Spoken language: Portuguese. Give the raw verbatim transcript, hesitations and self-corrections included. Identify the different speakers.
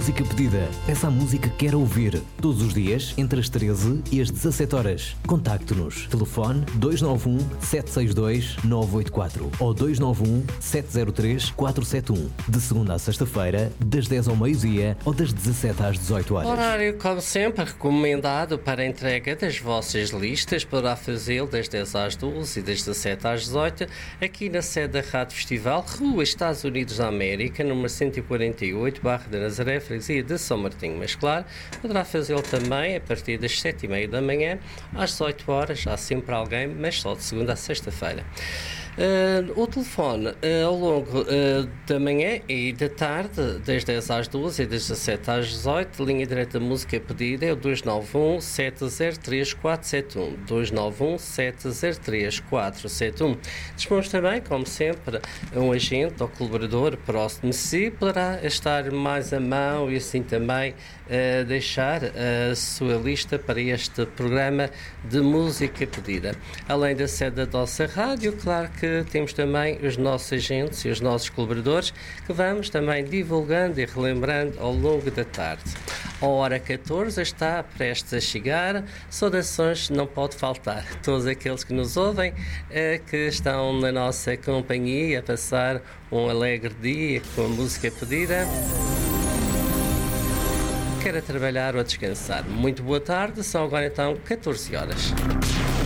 Speaker 1: música pedida. Peça a música que quer ouvir. Todos os dias, entre as treze e as dezassete horas. Contacte-nos. Telefone dois nove um, sete seis dois, nove oito quatro ou dois nove um, sete zero três, quatro sete um. De segunda a sexta-feira, das dez ao meio-dia ou das dezassete às dezoito horas.
Speaker 2: Horário, como sempre, recomendado para a entrega das vossas listas. Poderá fazê-lo das dez às doze e das dezassete às dezoito, aqui na sede da Rádio Festival, Rua Estados Unidos da América, número cento e quarenta e oito, Barra da Nazaré, freguesia de São Martinho. Mas, claro, poderá fazê-lo também a partir das sete e meia da manhã, às dezoito horas. Há sempre alguém, mas só de segunda a sexta-feira. Uh, o telefone uh, ao longo uh, da manhã e da tarde, das dez às doze e das dezassete às dezoito, linha direta da música pedida é o dois nove um, sete zero três, quatro sete um, dois nove um, sete zero três, quatro sete um. Dispomos também, como sempre, a um agente ou colaborador próximo de si, poderá estar mais à mão e assim também uh, deixar a sua lista para este programa de música pedida. Além da sede da nossa rádio, claro que que temos também os nossos agentes e os nossos colaboradores que vamos também divulgando e relembrando ao longo da tarde. A hora catorze está prestes a chegar, saudações não pode faltar. Todos aqueles que nos ouvem, eh, que estão na nossa companhia a passar um alegre dia com a música pedida, quer a trabalhar ou a descansar. Muito boa tarde, são agora então catorze horas.